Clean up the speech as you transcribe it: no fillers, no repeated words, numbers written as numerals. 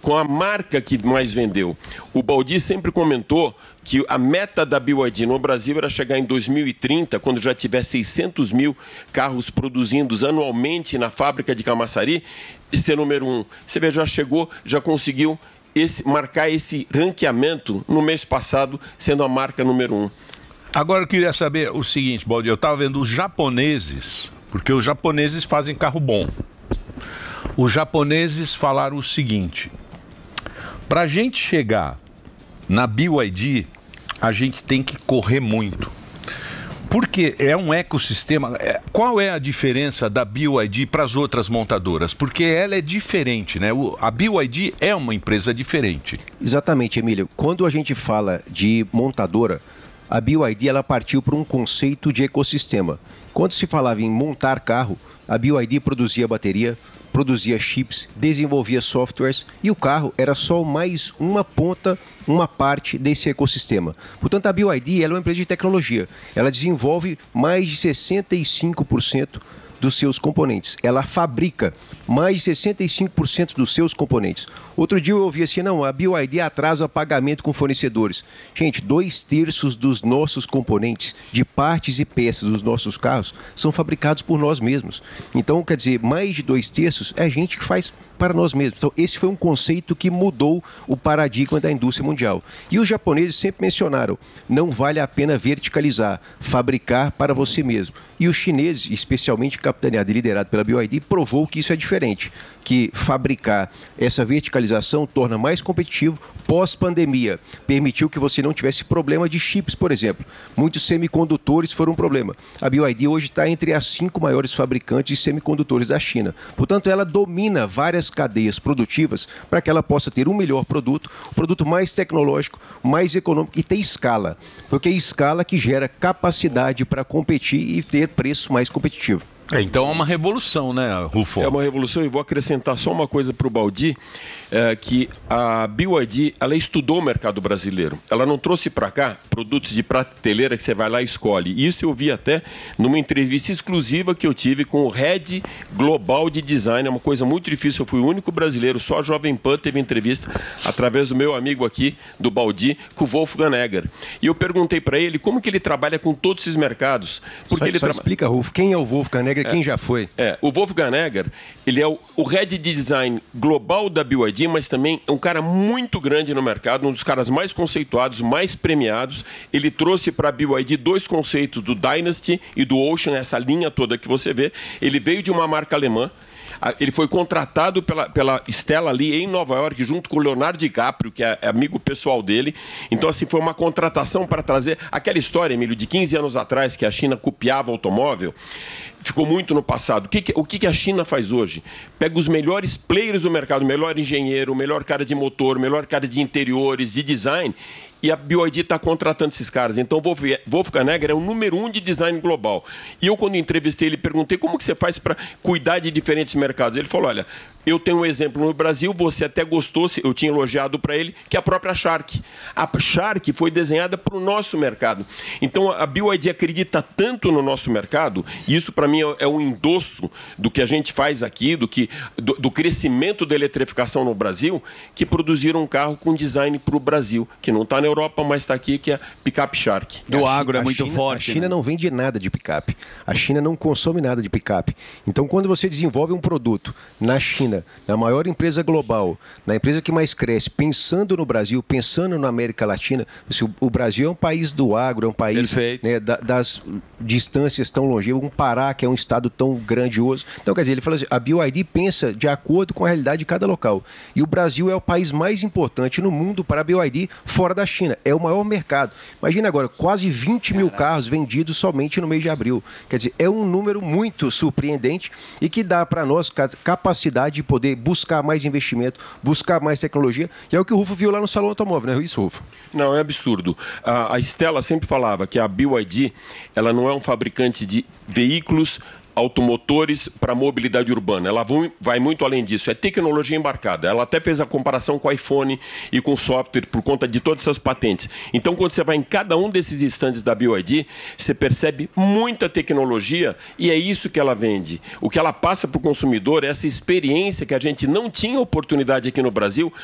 com a marca que mais vendeu. O Baldi sempre comentou que a meta da BYD no Brasil era chegar em 2030, quando já tiver 600 mil carros produzidos anualmente na fábrica de Camaçari, e ser número 1. Você vê, já chegou, já conseguiu marcar esse ranqueamento no mês passado, sendo a marca número 1. Agora eu queria saber o seguinte, Baldi, eu estava vendo os japoneses, porque os japoneses fazem carro bom. Os japoneses falaram o seguinte: para a gente chegar na BYD, a gente tem que correr muito. Porque é um ecossistema. Qual é a diferença da BYD para as outras montadoras? Porque ela é diferente, né? A BYD é uma empresa diferente. Exatamente, Emílio. Quando a gente fala de montadora, a BYD ela partiu para um conceito de ecossistema. Quando se falava em montar carro, a BYD produzia bateria, produzia chips, desenvolvia softwares e o carro era só mais uma ponta, uma parte desse ecossistema. Portanto, a BYD ela é uma empresa de tecnologia. Ela desenvolve mais de 65% dos seus componentes. Ela fabrica mais de 65% dos seus componentes. Outro dia eu ouvi assim, não, a BYD atrasa pagamento com fornecedores. Gente, 2/3 dos nossos componentes, de partes e peças dos nossos carros, são fabricados por nós mesmos. Então, quer dizer, mais de 2/3 é a gente que faz para nós mesmos. Então, esse foi um conceito que mudou o paradigma da indústria mundial. E os japoneses sempre mencionaram, não vale a pena verticalizar, fabricar para você mesmo. E os chineses, especialmente capitaneado e liderado pela BYD, provou que isso é diferente, que fabricar essa verticalização torna mais competitivo pós-pandemia. Permitiu que você não tivesse problema de chips, por exemplo. Muitos semicondutores foram um problema. A BYD hoje está entre as 5 maiores fabricantes de semicondutores da China. Portanto, ela domina várias cadeias produtivas para que ela possa ter um melhor produto, um produto mais tecnológico, mais econômico e ter escala. Porque é escala que gera capacidade para competir e ter preço mais competitivo. Então é uma revolução, né, Rufo? É uma revolução, e vou acrescentar só uma coisa para o Baldi, que a BYD, ela estudou o mercado brasileiro. Ela não trouxe para cá produtos de prateleira que você vai lá e escolhe. Isso eu vi até numa entrevista exclusiva que eu tive com o Head Global de Design. É uma coisa muito difícil, eu fui o único brasileiro, só a Jovem Pan teve entrevista através do meu amigo aqui, do Baldi, com o Wolfgang Egger. E eu perguntei para ele como que ele trabalha com todos esses mercados. Porque ele explica, Rufo, quem é o Wolfgang Egger? Quem já foi? O Wolfgang Egger, ele é o Head de Design global da BYD, mas também é um cara muito grande no mercado, um dos caras mais conceituados, mais premiados. Ele trouxe para a BYD 2 conceitos, do Dynasty e do Ocean, essa linha toda que você vê. Ele veio de uma marca alemã. Ele foi contratado pela Stella ali em Nova York, junto com o Leonardo DiCaprio, que é amigo pessoal dele. Então, assim, foi uma contratação para trazer aquela história, Emílio, de 15 anos atrás, que a China copiava automóvel. Ficou muito no passado. O que a China faz hoje? Pega os melhores players do mercado, o melhor engenheiro, o melhor cara de motor, o melhor cara de interiores, de design, e a BYD está contratando esses caras. Então, o Wolfgang Egger é o número 1 de design global. E eu, quando entrevistei ele, perguntei como que você faz para cuidar de diferentes mercados. Ele falou, olha, eu tenho um exemplo no Brasil, você até gostou, eu tinha elogiado para ele, que é a própria Shark. A Shark foi desenhada para o nosso mercado. Então, a BYD acredita tanto no nosso mercado, e isso para mim é um endosso do que a gente faz aqui, do crescimento da eletrificação no Brasil, que produziram um carro com design para o Brasil, que não está na Europa, mas está aqui, que é a picape Shark. Do agro é muito forte. A China não vende nada de picape. A China não consome nada de picape. Então, quando você desenvolve um produto na China, na maior empresa global, na empresa que mais cresce, pensando no Brasil, pensando na América Latina, o Brasil é um país do agro, é um país, né, das distâncias tão longevas, um Pará, que é um estado tão grandioso. Então, quer dizer, ele fala assim, a BYD pensa de acordo com a realidade de cada local. E o Brasil é o país mais importante no mundo para a BYD fora da China. É o maior mercado. Imagina agora, quase 20 mil carros vendidos somente no mês de abril. Quer dizer, é um número muito surpreendente e que dá para nós capacidade de poder buscar mais investimento, buscar mais tecnologia. E é o que o Rufo viu lá no Salão Automóvel, não é isso, Rufo? Não, é absurdo. A Stella sempre falava que a BYD, ela não é um fabricante de veículos automotores para mobilidade urbana. Ela vai muito além disso. É tecnologia embarcada. Ela até fez a comparação com o iPhone e com o software por conta de todas essas patentes. Então, quando você vai em cada um desses estandes da BYD, você percebe muita tecnologia e é isso que ela vende. O que ela passa para o consumidor é essa experiência que a gente não tinha oportunidade aqui no Brasil